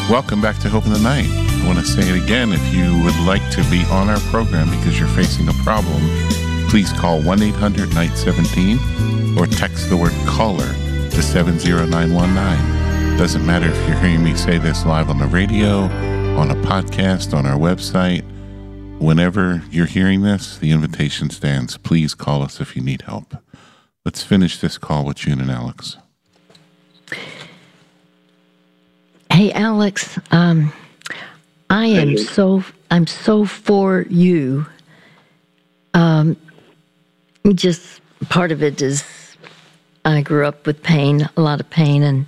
Welcome back to Hope in the Night. I want to say it again. If you would like to be on our program because you're facing a problem, please call 1-800-NIGHT-17 or text the word caller to 70919. Doesn't matter if you're hearing me say this live on the radio, on a podcast, on our website. Whenever you're hearing this, the invitation stands. Please call us if you need help. Let's finish this call with June and Alex. Hey, Alex, I'm so for you. Just part of it is I grew up with pain, a lot of pain and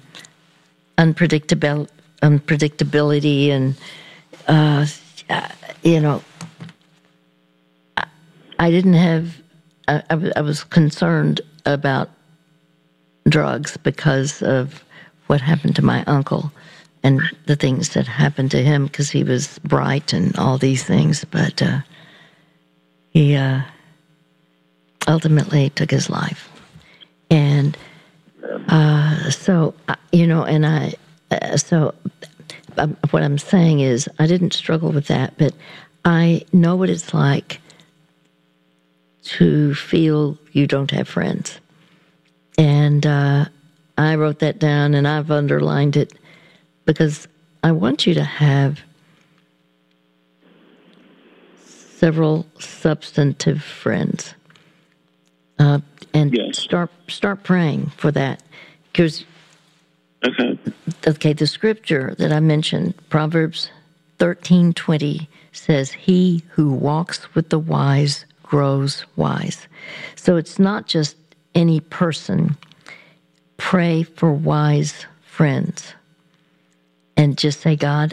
unpredictability, and I didn't have. I was concerned about drugs because of what happened to my uncle and the things that happened to him, because he was bright and all these things, but he ultimately took his life. And so what I'm saying is I didn't struggle with that, but I know what it's like to feel you don't have friends. And I wrote that down and I've underlined it because I want you to have several substantive friends. And yes. start praying for that. Because the scripture that I mentioned, Proverbs 13:20, says, "He who walks with the wise grows wise." So it's not just any person. Pray for wise friends. And just say, God,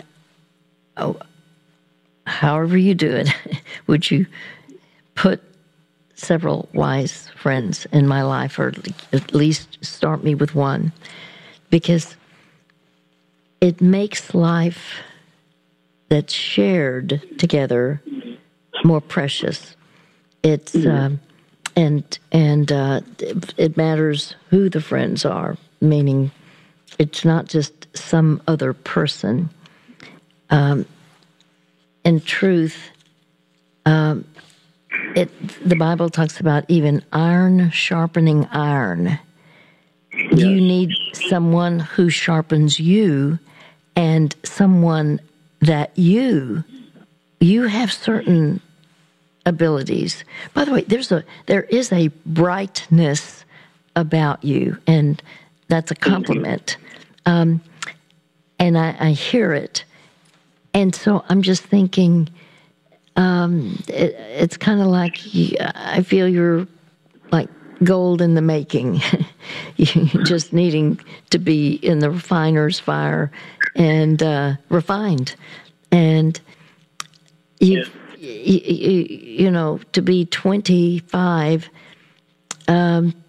however you do it, would you put several wise friends in my life, or at least start me with one? Because it makes life that's shared together more precious. It's it matters who the friends are, meaning it's not just some other person. In truth, the Bible talks about even iron sharpening iron. Yes. You need someone who sharpens you, and someone that you have certain abilities. By the way, there is a brightness about you, and that's a compliment. And I hear it. And so I'm just thinking, it's kind of like I feel you're like gold in the making. You're just needing to be in the refiner's fire and refined. And you know, to be 25,